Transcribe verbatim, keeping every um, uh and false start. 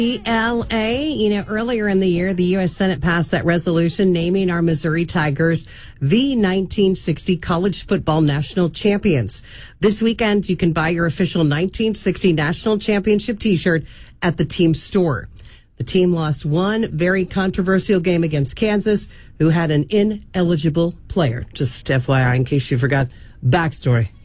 E L A, you know, earlier in the year, the U S Senate passed that resolution naming our Missouri Tigers the nineteen sixty college football national champions. This weekend, you can buy your official nineteen sixty national championship t-shirt at the team store. The team lost one very controversial game against Kansas, who had an ineligible player. Just F Y I, in case you forgot, backstory.